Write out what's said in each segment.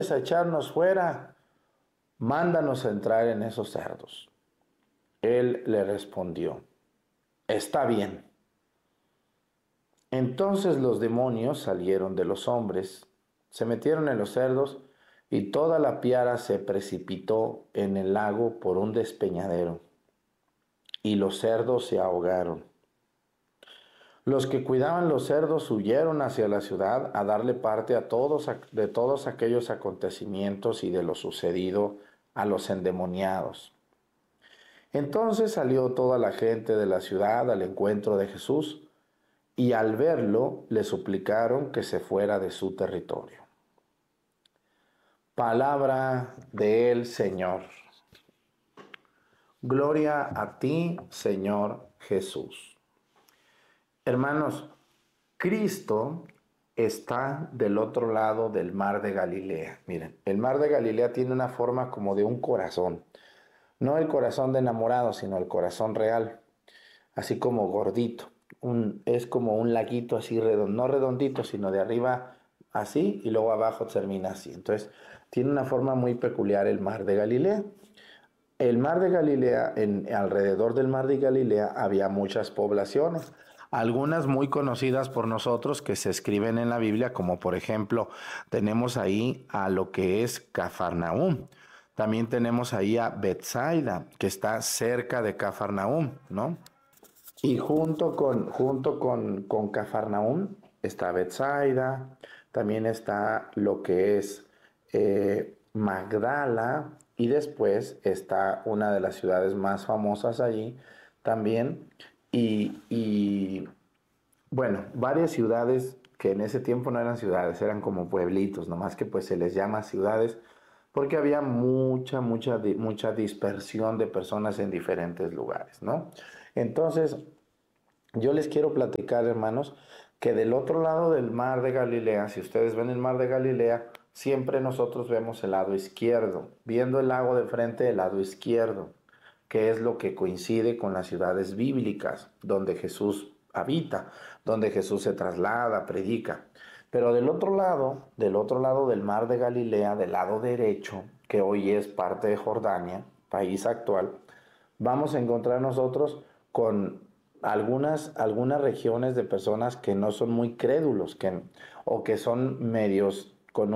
a echarnos fuera, mándanos a entrar en esos cerdos. Él le respondió, está bien. Entonces los demonios salieron de los hombres, se metieron en los cerdos y toda la piara se precipitó en el lago por un despeñadero y los cerdos se ahogaron. Los que cuidaban los cerdos huyeron hacia la ciudad a darle parte a de todos aquellos acontecimientos y de lo sucedido a los endemoniados. Entonces salió toda la gente de la ciudad al encuentro de Jesús y al verlo le suplicaron que se fuera de su territorio. Palabra del Señor. Gloria a ti, Señor Jesús. Hermanos, Cristo está del otro lado del mar de Galilea. Miren, el mar de Galilea tiene una forma como de un corazón. No el corazón de enamorado, sino el corazón real. Así como gordito. Es como un laguito así redondo, no redondito, sino de arriba así y luego abajo termina así. Entonces, tiene una forma muy peculiar el mar de Galilea. El mar de Galilea, alrededor del mar de Galilea había muchas poblaciones, algunas muy conocidas por nosotros que se escriben en la Biblia, como por ejemplo tenemos ahí a lo que es Cafarnaúm. También tenemos ahí a Betsaida, que está cerca de Cafarnaúm, ¿no? Y junto con Cafarnaúm está Betsaida, también está lo que es Magdala, y después está una de las ciudades más famosas allí también, y bueno, varias ciudades que en ese tiempo no eran ciudades, eran como pueblitos, nomás que pues se les llama ciudades porque había mucha dispersión de personas en diferentes lugares, ¿no? Entonces, yo les quiero platicar, hermanos, que del otro lado del mar de Galilea, si ustedes ven el mar de Galilea, siempre nosotros vemos el lado izquierdo, viendo el lago de frente, el lado izquierdo, que es lo que coincide con las ciudades bíblicas, donde Jesús habita, donde Jesús se traslada, predica. Pero del otro lado del mar de Galilea, del lado derecho, que hoy es parte de Jordania, país actual, vamos a encontrar nosotros con algunas regiones de personas que no son muy crédulos, o que son medios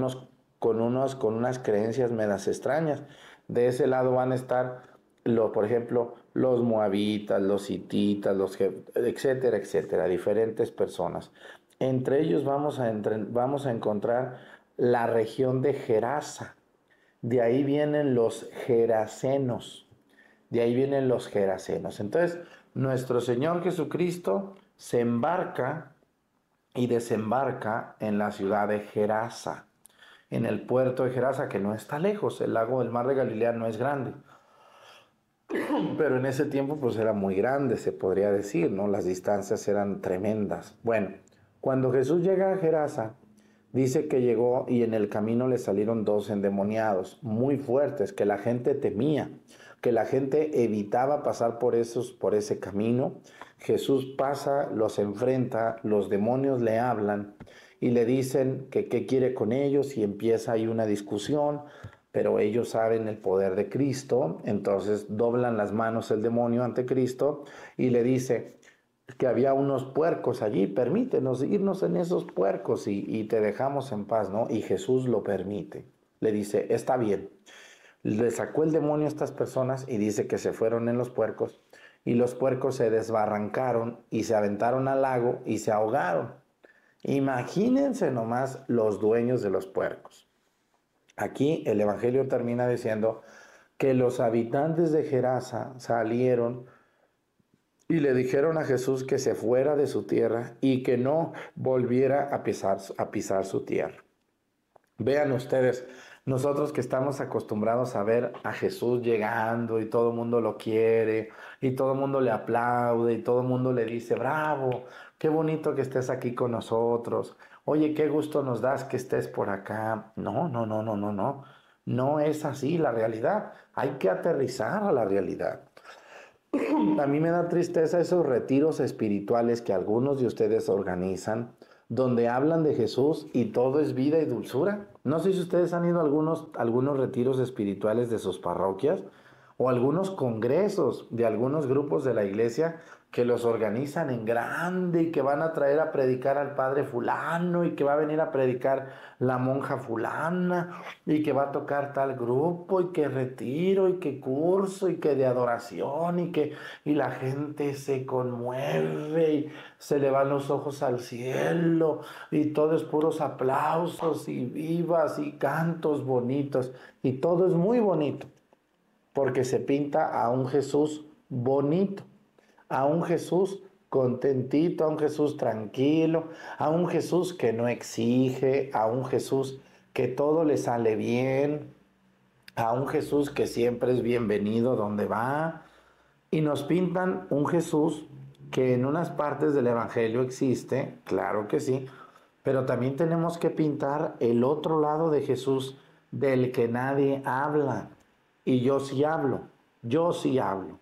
con unas creencias medias extrañas. De ese lado van a estar, por ejemplo, los moabitas, los hititas, etcétera, etcétera, diferentes personas. Entre ellos vamos a encontrar la región de Gerasa. De ahí vienen los gerasenos. De ahí vienen los gerasenos. Entonces, nuestro Señor Jesucristo se embarca y desembarca en la ciudad de Gerasa, en el puerto de Gerasa, que no está lejos. El lago del mar de Galilea no es grande, pero en ese tiempo pues era muy grande, se podría decir, ¿no? Las distancias eran tremendas. Bueno, cuando Jesús llega a Gerasa, dice que llegó y en el camino le salieron dos endemoniados muy fuertes que la gente temía, que la gente evitaba pasar por ese camino. Jesús pasa, los enfrenta, los demonios le hablan y le dicen que qué quiere con ellos y empieza ahí una discusión, pero ellos saben el poder de Cristo, entonces doblan las manos el demonio ante Cristo y le dice que había unos puercos allí, permítenos irnos en esos puercos y te dejamos en paz, ¿no? Y Jesús lo permite, le dice, está bien. Le sacó el demonio a estas personas y dice que se fueron en los puercos y los puercos se desbarrancaron y se aventaron al lago y se ahogaron. Imagínense nomás los dueños de los puercos. Aquí el Evangelio termina diciendo que los habitantes de Gerasa salieron y le dijeron a Jesús que se fuera de su tierra y que no volviera a pisar su tierra. Vean ustedes, nosotros que estamos acostumbrados a ver a Jesús llegando y todo el mundo lo quiere y todo el mundo le aplaude y todo el mundo le dice, bravo, qué bonito que estés aquí con nosotros. Oye, qué gusto nos das que estés por acá. No, no, no, no, no, no. No es así la realidad. Hay que aterrizar a la realidad. A mí me da tristeza esos retiros espirituales que algunos de ustedes organizan donde hablan de Jesús y todo es vida y dulzura. No sé si ustedes han ido a algunos retiros espirituales de sus parroquias o algunos congresos de algunos grupos de la iglesia que los organizan en grande y que van a traer a predicar al padre fulano y que va a venir a predicar la monja fulana y que va a tocar tal grupo y que retiro y que curso y que de adoración y la gente se conmueve y se le van los ojos al cielo y todo es puros aplausos y vivas y cantos bonitos y todo es muy bonito porque se pinta a un Jesús bonito, a un Jesús contentito, a un Jesús tranquilo, a un Jesús que no exige, a un Jesús que todo le sale bien, a un Jesús que siempre es bienvenido donde va. Y nos pintan un Jesús que en unas partes del Evangelio existe, claro que sí, pero también tenemos que pintar el otro lado de Jesús del que nadie habla. Y yo sí hablo, yo sí hablo.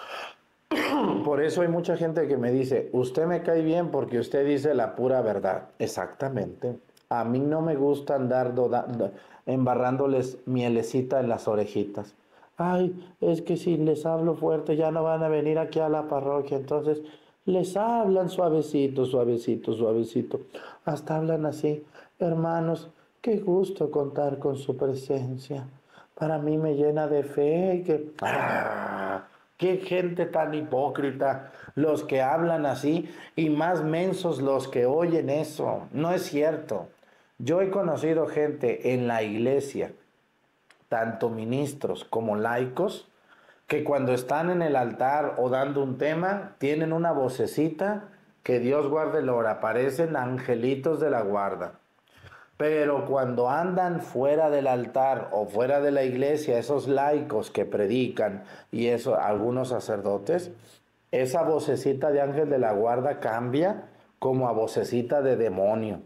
Por eso hay mucha gente que me dice, usted me cae bien porque usted dice la pura verdad. Exactamente. A mí no me gusta andar embarrándoles mielecita en las orejitas. Ay, es que si les hablo fuerte ya no van a venir aquí a la parroquia. Entonces les hablan suavecito, suavecito, suavecito. Hasta hablan así. Hermanos, qué gusto contar con su presencia. Para mí me llena de fe y que... ¡Ah! ¡Qué gente tan hipócrita! Los que hablan así y más mensos los que oyen eso. No es cierto. Yo he conocido gente en la iglesia, tanto ministros como laicos, que cuando están en el altar o dando un tema, tienen una vocecita que Dios guarde la hora, parecen angelitos de la guarda. Pero cuando andan fuera del altar o fuera de la iglesia, esos laicos que predican y eso, algunos sacerdotes, esa vocecita de ángel de la guarda cambia como a vocecita de demonio.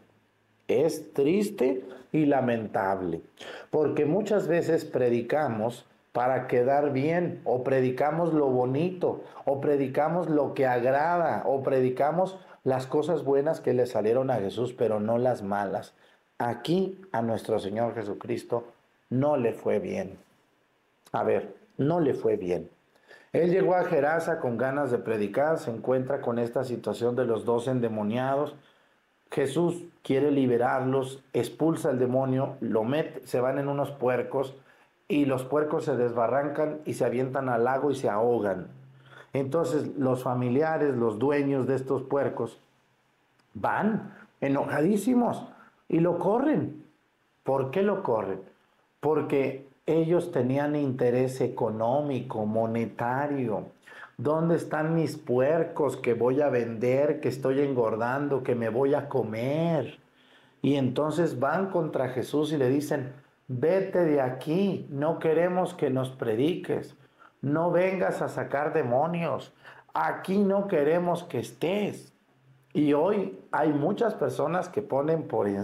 Es triste y lamentable, porque muchas veces predicamos para quedar bien, o predicamos lo bonito, o predicamos lo que agrada, o predicamos las cosas buenas que le salieron a Jesús, pero no las malas. Aquí a nuestro Señor Jesucristo no le fue bien. A ver, no le fue bien. Él llegó a Gerasa con ganas de predicar, se encuentra con esta situación de los dos endemoniados. Jesús quiere liberarlos, expulsa al demonio, lo mete, se van en unos puercos y los puercos se desbarrancan y se avientan al lago y se ahogan. Entonces los familiares, los dueños de estos puercos, van enojadísimos y lo corren. ¿Por qué lo corren? Porque ellos tenían interés económico, monetario. ¿Dónde están mis puercos que voy a vender, que estoy engordando, que me voy a comer? Y entonces van contra Jesús y le dicen, vete de aquí, no queremos que nos prediques, no vengas a sacar demonios, aquí no queremos que estés. Y hoy hay muchas personas que ponen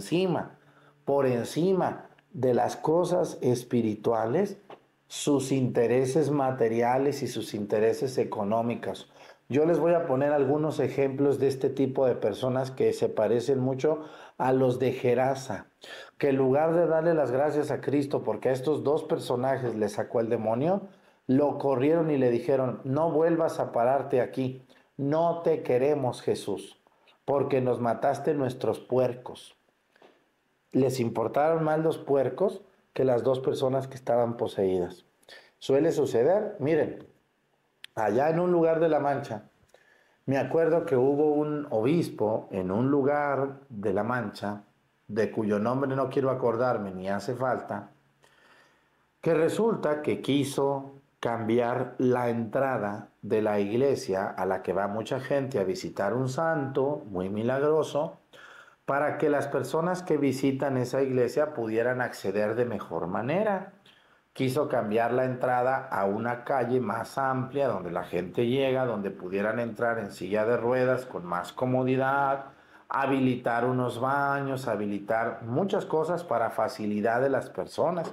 por encima de las cosas espirituales, sus intereses materiales y sus intereses económicos. Yo les voy a poner algunos ejemplos de este tipo de personas que se parecen mucho a los de Gerasa, que en lugar de darle las gracias a Cristo porque a estos dos personajes le sacó el demonio, lo corrieron y le dijeron, no vuelvas a pararte aquí, no te queremos, Jesús, porque nos mataste nuestros puercos. Les importaron más los puercos que las dos personas que estaban poseídas. Suele suceder, miren, allá en un lugar de La Mancha, me acuerdo que hubo un obispo en un lugar de La Mancha, de cuyo nombre no quiero acordarme ni hace falta, que resulta que quiso cambiar la entrada de la iglesia a la que va mucha gente a visitar un santo muy milagroso, para que las personas que visitan esa iglesia pudieran acceder de mejor manera. Quiso cambiar la entrada a una calle más amplia donde la gente llega, donde pudieran entrar en silla de ruedas con más comodidad, habilitar unos baños, habilitar muchas cosas para facilidad de las personas.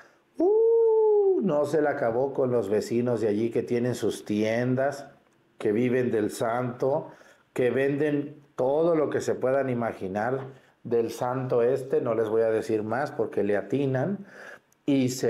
No se la acabó con los vecinos de allí que tienen sus tiendas, que viven del santo, que venden todo lo que se puedan imaginar del santo este, no les voy a decir más porque le atinan, y se